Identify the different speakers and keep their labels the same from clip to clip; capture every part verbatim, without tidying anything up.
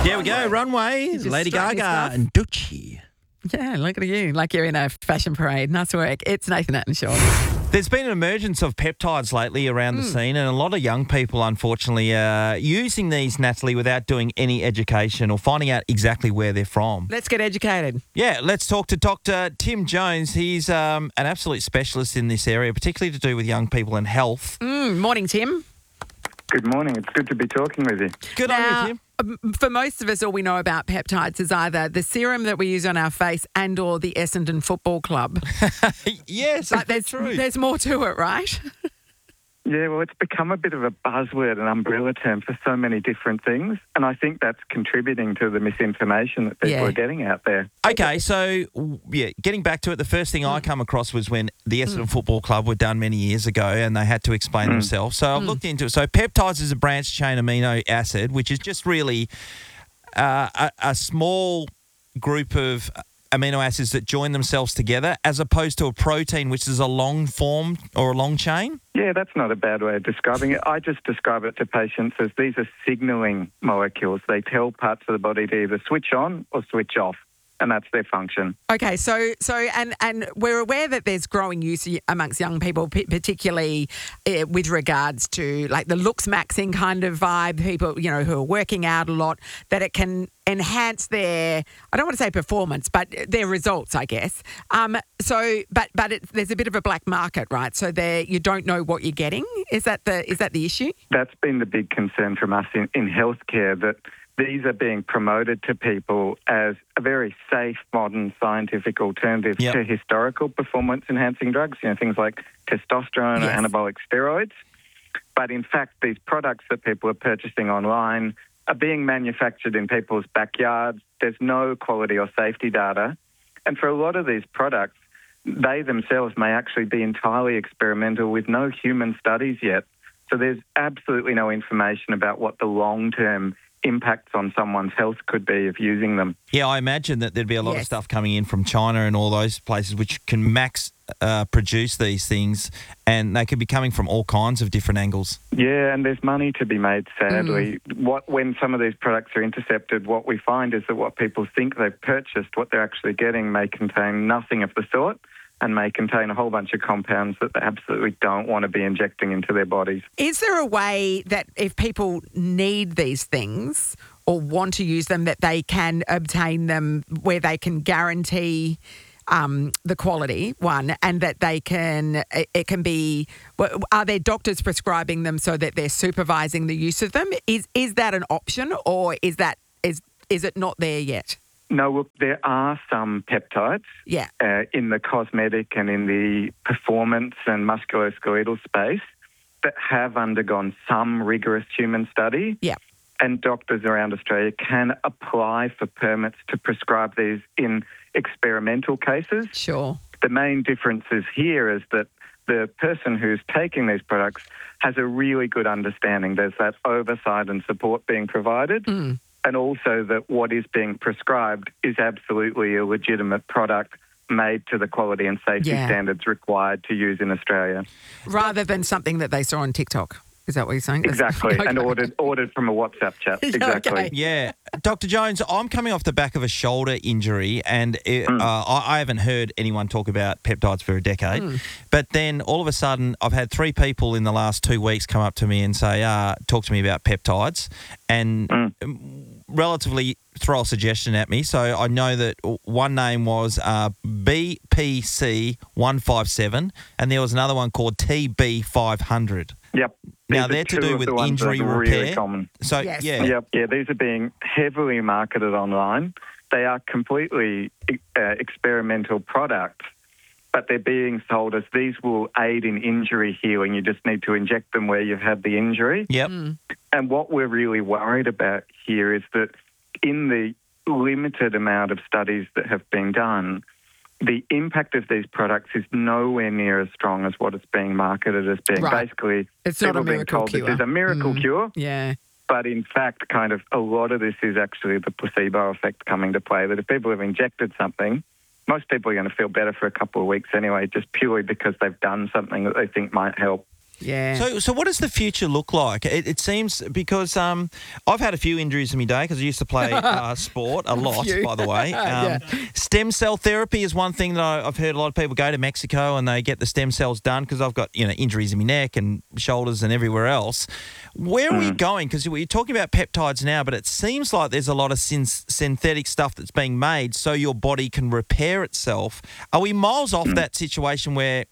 Speaker 1: There we go, Runway,
Speaker 2: just
Speaker 1: Lady
Speaker 2: strutting your
Speaker 1: Gaga
Speaker 2: stuff.
Speaker 1: and Gucci.
Speaker 2: Yeah, look at you. Like you're in a fashion parade. Nice work. It's Nathan Attenshaw.
Speaker 1: There's been an emergence of peptides lately around the scene, and a lot of young people, unfortunately, are using these, Natalie, without doing any education or finding out exactly where they're from.
Speaker 2: Let's get educated.
Speaker 1: Yeah, let's talk to Doctor Tim Jones. He's um, an absolute specialist in this area, particularly to do with young people and health.
Speaker 2: Mm, morning, Tim.
Speaker 3: Good morning. It's good to be talking with you.
Speaker 1: Good
Speaker 2: Now,
Speaker 1: on you, Tim.
Speaker 2: um, For most of us, all we know about peptides is either the serum that we use on our face and or the Essendon Football Club.
Speaker 1: Yes,
Speaker 2: But there's,
Speaker 1: that's true.
Speaker 2: there's more to it, right?
Speaker 3: Yeah, well, it's become a bit of a buzzword, an umbrella term for so many different things. And I think that's contributing to the misinformation that people
Speaker 2: Yeah.
Speaker 3: are getting out there.
Speaker 1: Okay, so, w- yeah, getting back to it, the first thing I come across was when the Essendon Football Club were done many years ago and they had to explain themselves. So I've looked into it. So peptides is a branched-chain amino acid, which is just really uh, a, a small group of amino acids that join themselves together, as opposed to a protein, which is a long form or a long chain.
Speaker 3: Yeah, that's not a bad way of describing it. I just describe it to patients as these are signalling molecules. They tell parts of the body to either switch on or switch off, and that's their function.
Speaker 2: Okay, so so and and we're aware that there's growing use amongst young people, p- particularly uh, with regards to like the looks maxing kind of vibe. People, you know, who are working out a lot, that it can enhance their, I don't want to say performance, but their results, I guess. Um, so, but but it, there's a bit of a black market, right? So there, you don't know what you're getting. Is that the is that the issue?
Speaker 3: That's been the big concern from us in, in healthcare, that these are being promoted to people as a very safe, modern, scientific alternative
Speaker 1: Yep.
Speaker 3: to historical performance-enhancing drugs, you know, things like testosterone
Speaker 2: Yes.
Speaker 3: or anabolic steroids. But in fact, these products that people are purchasing online are being manufactured in people's backyards. There's no quality or safety data. And for a lot of these products, they themselves may actually be entirely experimental with no human studies yet. So there's absolutely no information about what the long-term impacts on someone's health could be of using them.
Speaker 1: Yeah, I imagine that there'd be a lot of
Speaker 2: Yes.
Speaker 1: stuff coming in from China and all those places which can max uh, produce these things, and they could be coming from all kinds of different angles.
Speaker 3: Yeah, and there's money to be made, sadly. What when some of these products are intercepted, what we find is that what people think they've purchased, what they're actually getting may contain nothing of the sort and may contain a whole bunch of compounds that they absolutely don't want to be injecting into their bodies.
Speaker 2: Is there a way that if people need these things or want to use them, that they can obtain them where they can guarantee um, the quality, one, and that they can, it, it can be, well, are there doctors prescribing them so that they're supervising the use of them? Is is that an option, or is that is is it not there yet?
Speaker 3: No, look, there are some peptides
Speaker 2: Yeah.
Speaker 3: uh, in the cosmetic and in the performance and musculoskeletal space that have undergone some rigorous human study.
Speaker 2: Yeah.
Speaker 3: And doctors around Australia can apply for permits to prescribe these in experimental cases.
Speaker 2: Sure.
Speaker 3: The main difference is here is that the person who's taking these products has a really good understanding. There's that oversight and support being provided.
Speaker 2: Mm.
Speaker 3: And also that what is being prescribed is absolutely a legitimate product made to the quality and safety
Speaker 2: Yeah.
Speaker 3: standards required to use in Australia.
Speaker 2: Rather than something that they saw on TikTok. Is that what you're saying?
Speaker 3: Exactly.
Speaker 2: Okay.
Speaker 3: And ordered ordered from a WhatsApp chat.
Speaker 2: Yeah,
Speaker 3: Exactly.
Speaker 2: okay.
Speaker 1: Yeah. Doctor Jones, I'm coming off the back of a shoulder injury, and it,
Speaker 3: Mm.
Speaker 1: uh, I, I haven't heard anyone talk about peptides for a decade.
Speaker 2: Mm.
Speaker 1: But then all of a sudden, I've had three people in the last two weeks come up to me and say, uh, talk to me about peptides, and
Speaker 3: Mm.
Speaker 1: relatively throw a suggestion at me. So I know that one name was uh, B P C one five seven, and there was another one called T B five hundred.
Speaker 3: Yep.
Speaker 1: Now,
Speaker 3: These are
Speaker 1: they're to
Speaker 3: two
Speaker 1: do
Speaker 3: of
Speaker 1: with
Speaker 3: the ones that
Speaker 1: injury
Speaker 3: are
Speaker 1: repair.
Speaker 3: Really common.
Speaker 1: So,
Speaker 2: Yes.
Speaker 1: yeah.
Speaker 3: Yep. Yeah, these are being heavily marketed online. They are completely uh, experimental products, but they're being sold as these will aid in injury healing. You just need to inject them where you've had the injury.
Speaker 1: Yep.
Speaker 2: Mm.
Speaker 3: And what we're really worried about here is that in the limited amount of studies that have been done, the impact of these products is nowhere near as strong as what it's being marketed as being.
Speaker 2: Right.
Speaker 3: Basically,
Speaker 2: It's not a
Speaker 3: people being
Speaker 2: miracle
Speaker 3: told
Speaker 2: cure.
Speaker 3: that there's a miracle
Speaker 2: Mm.
Speaker 3: cure,
Speaker 2: Yeah.
Speaker 3: but in fact, kind of a lot of this is actually the placebo effect coming to play, that if people have injected something, most people are going to feel better for a couple of weeks anyway, just purely because they've done something that they think might help.
Speaker 2: Yeah.
Speaker 1: So, so what does the future look like? It, it seems because um, I've had a few injuries in my day because I used to play uh, sport a lot,
Speaker 2: few.
Speaker 1: by the way. Um,
Speaker 2: Yeah.
Speaker 1: Stem cell therapy is one thing that I, I've heard a lot of people go to Mexico and they get the stem cells done because I've got you know injuries in my neck and shoulders and everywhere else. Where are we going? Because we're talking about peptides now, but it seems like there's a lot of syn- synthetic stuff that's being made so your body can repair itself. Are we miles off that situation where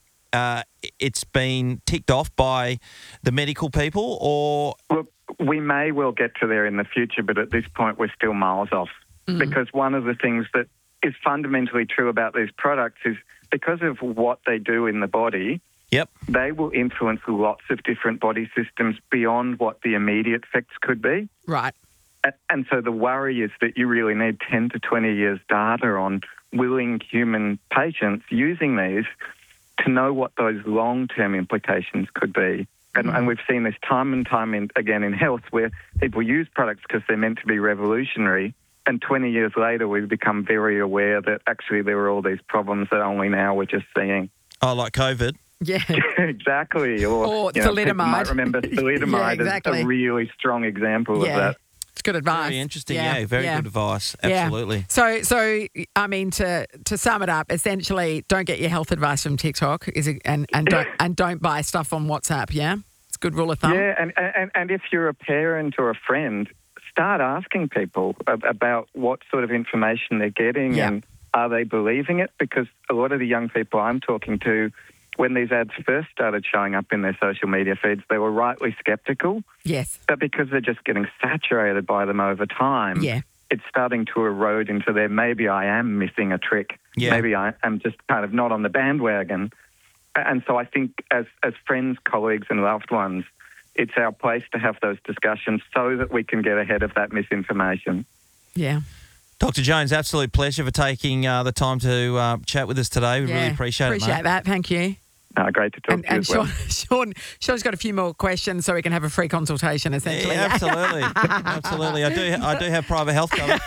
Speaker 1: uh, it's been ticked off by the medical people, or
Speaker 3: Look, we may well get to there in the future, but at this point we're still miles off. Mm. Because one of the things that is fundamentally true about these products is because of what they do in the body,
Speaker 1: Yep.
Speaker 3: they will influence lots of different body systems beyond what the immediate effects could be.
Speaker 2: Right.
Speaker 3: And, and so the worry is that you really need ten to twenty years data on willing human patients using these to know what those long-term implications could be. And, mm. and we've seen this time and time in, again in health where people use products because they're meant to be revolutionary, and twenty years later we've become very aware that actually there were all these problems that only now we're just seeing.
Speaker 1: Oh, like COVID?
Speaker 2: Yeah.
Speaker 3: Exactly. Or,
Speaker 2: or
Speaker 3: you know,
Speaker 2: thalidomide.
Speaker 3: people might remember thalidomide
Speaker 2: yeah, exactly.
Speaker 3: as a really strong example
Speaker 2: yeah.
Speaker 3: of that.
Speaker 2: It's good advice.
Speaker 1: Very interesting. Yeah, yeah very
Speaker 2: yeah.
Speaker 1: good advice.
Speaker 2: Yeah.
Speaker 1: Absolutely.
Speaker 2: So, so I mean, to to sum it up, essentially, don't get your health advice from TikTok, is it, and and don't and don't buy stuff on WhatsApp. Yeah, it's a good rule of thumb.
Speaker 3: Yeah, and and and if you're a parent or a friend, start asking people about what sort of information they're getting
Speaker 2: yeah.
Speaker 3: and are they believing it? Because a lot of the young people I'm talking to, when these ads first started showing up in their social media feeds, they were rightly sceptical.
Speaker 2: Yes.
Speaker 3: But because they're just getting saturated by them over time,
Speaker 2: yeah.
Speaker 3: it's starting to erode into their, maybe I am missing a trick.
Speaker 1: Yeah.
Speaker 3: Maybe I am just kind of not on the bandwagon. And so I think as, as friends, colleagues and loved ones, it's our place to have those discussions so that we can get ahead of that misinformation.
Speaker 2: Yeah.
Speaker 1: Doctor Jones, absolute pleasure for taking uh, the time to uh, chat with us today. We
Speaker 2: yeah.
Speaker 1: really appreciate,
Speaker 2: appreciate
Speaker 1: it, mate.
Speaker 2: Appreciate that. Thank you.
Speaker 3: Uh, great to talk
Speaker 2: and,
Speaker 3: to you
Speaker 2: and
Speaker 3: as well.
Speaker 2: Sean, Sean, Sean's got a few more questions so we can have a free consultation, essentially.
Speaker 1: Yeah, absolutely. absolutely. I do I do have private health cover.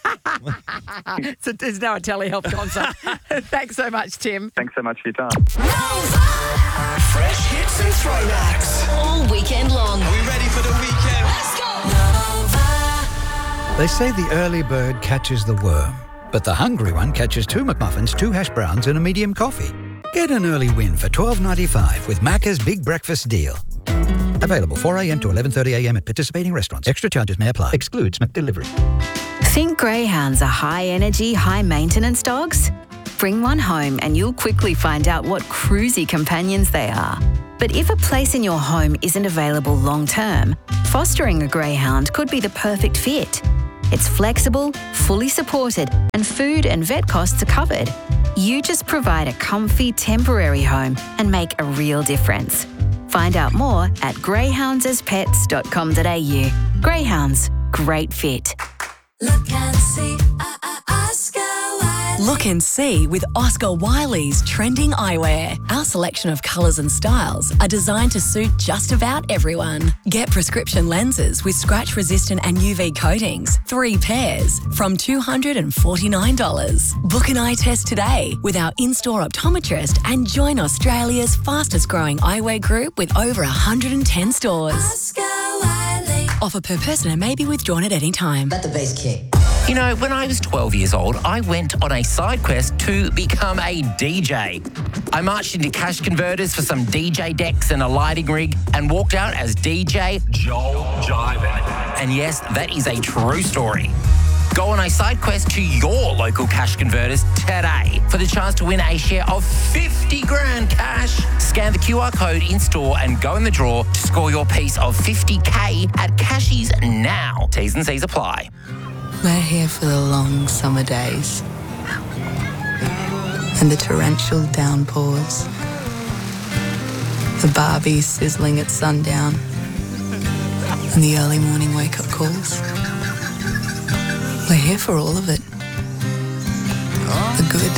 Speaker 2: So there's now a telehealth consult. Thanks so much, Tim.
Speaker 3: Thanks so much for your time.
Speaker 4: Nova. Fresh hits and throwbacks. All weekend long.
Speaker 5: Are we ready for the weekend?
Speaker 4: Let's go. Nova.
Speaker 6: They say the early bird catches the worm, but the hungry one catches two McMuffins, two hash browns and a medium coffee. Get an early win for twelve ninety-five with Macca's Big Breakfast Deal. Available four a.m. to eleven thirty a.m. at participating restaurants. Extra charges may apply. Excludes McDelivery.
Speaker 7: Think greyhounds are high-energy, high-maintenance dogs? Bring one home and you'll quickly find out what cruisy companions they are. But if a place in your home isn't available long-term, fostering a greyhound could be the perfect fit. It's flexible, fully supported, and food and vet costs are covered. You just provide a comfy, temporary home and make a real difference. Find out more at greyhounds as pets dot com dot a u. Greyhounds, great fit.
Speaker 4: Look and see, uh, uh, Oscar Wiley.
Speaker 8: Look and see with Oscar Wiley's trending eyewear. Our selection of colours and styles are designed to suit just about everyone. Get prescription lenses with scratch-resistant and U V coatings, three pairs, from two hundred forty-nine dollars. Book an eye test today with our in-store optometrist and join Australia's fastest-growing eyewear group with over one hundred ten stores.
Speaker 4: Oscar Wiley.
Speaker 8: Offer per person and may be withdrawn at any time.
Speaker 9: Let the bass kick.
Speaker 10: You know, when I was twelve years old, I went on a side quest to become a D J. I marched into cash converters for some D J decks and a lighting rig and walked out as D J
Speaker 5: Joel Jivin.
Speaker 10: And yes, that is a true story. Go on a side quest to your local cash converters today for the chance to win a share of fifty grand cash. Scan the Q R code in store and go in the draw to score your piece of fifty K at Cashies now. T's and C's apply.
Speaker 11: We're here for the long summer days and the torrential downpours, the Barbies sizzling at sundown and the early morning wake-up calls. We're here for all of it. The good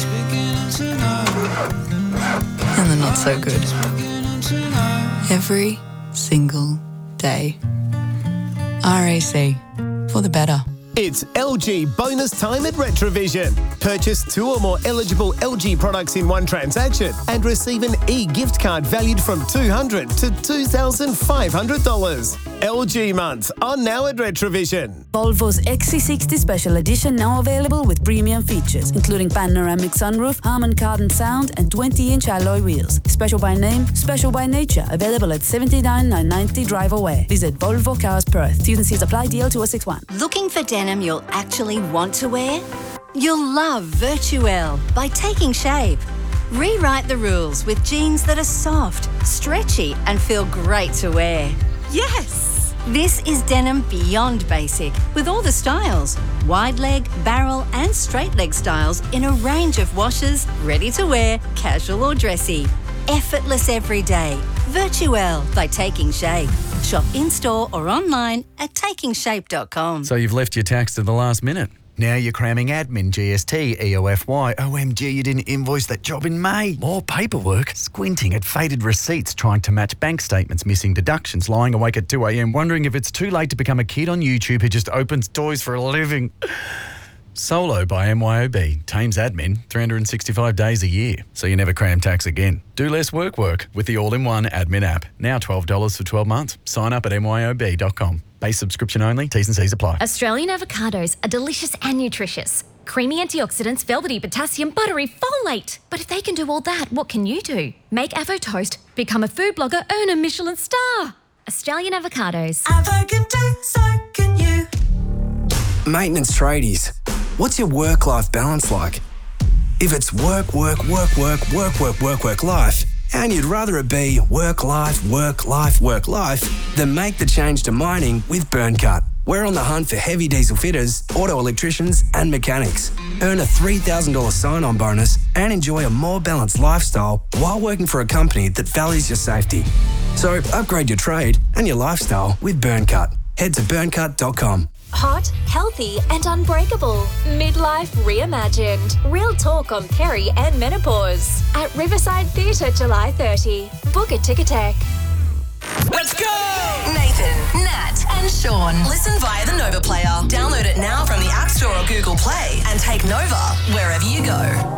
Speaker 11: and the not so good. Every single day. R A C, for the better.
Speaker 9: It's L G bonus time at Retrovision. Purchase two or more eligible L G products in one transaction and receive an e-gift card valued from two hundred dollars to two thousand five hundred dollars. L G month on now at Retrovision.
Speaker 12: Volvo's X C sixty Special Edition now available with premium features, including panoramic sunroof, Harman Kardon sound, and twenty-inch alloy wheels. Special by name, special by nature. Available at seventy-nine thousand nine hundred ninety Drive Away. Visit Volvo Cars Perth. T's and C's apply. D L two oh six one.
Speaker 13: Looking for denim you'll actually want to wear? You'll love Virtuelle by Taking Shape. Rewrite the rules with jeans that are soft, stretchy, and feel great to wear. Yes! This is denim beyond basic, with all the styles. Wide leg, barrel, and straight leg styles in a range of washes, ready to wear, casual or dressy. Effortless every day. Virtuelle by Taking Shape. Shop in-store or online at taking shape dot com.
Speaker 14: So you've left your tax to the last minute.
Speaker 15: Now you're cramming admin, G S T, E O F Y. O M G, you didn't invoice that job in May. More paperwork. Squinting at faded receipts, trying to match bank statements, missing deductions, lying awake at two a.m, wondering if it's too late to become a kid on YouTube who just opens toys for a living. Solo by M Y O B. Tames admin three hundred sixty-five days a year, so you never cram tax again. Do less work work with the all-in-one admin app. Now twelve dollars for twelve months. Sign up at M Y O B dot com. Base subscription only. T's and C's apply.
Speaker 16: Australian avocados are delicious and nutritious. Creamy antioxidants, velvety potassium, buttery folate. But if they can do all that, what can you do? Make Avo Toast, become a food blogger, earn a Michelin star. Australian avocados.
Speaker 17: Avo can do, so can you.
Speaker 18: Maintenance tradies. What's your work-life balance like? If it's work, work, work, work, work, work, work, work, life, and you'd rather it be work, life, work, life, work, life, then make the change to mining with BurnCut. We're on the hunt for heavy diesel fitters, auto electricians, and mechanics. Earn a three thousand dollars sign-on bonus and enjoy a more balanced lifestyle while working for a company that values your safety. So upgrade your trade and your lifestyle with BurnCut. Head to burn cut dot com.
Speaker 19: Hot, healthy, and unbreakable. Midlife reimagined. Real talk on peri and menopause. At Riverside Theatre, July thirtieth. Book a Ticketek.
Speaker 4: Let's go! Nathan, Nat, and Sean. Listen via the Nova Player. Download it now from the App Store or Google Play and take Nova wherever you go.